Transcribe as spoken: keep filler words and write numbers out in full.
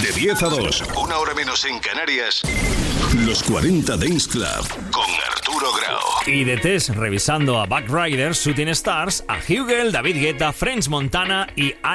De diez a dos, una hora menos en Canarias, los cuarenta Dance Club con Arturo Grau. Y de Tess revisando a Backriders, Shooting Stars, a Hugel, David Guetta, French Montana y